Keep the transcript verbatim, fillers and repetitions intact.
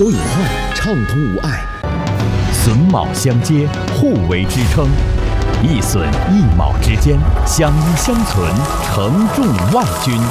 走以后畅通无碍。 榫卯相接，互为支撑，一榫一卯之间相依相存，承重万钧。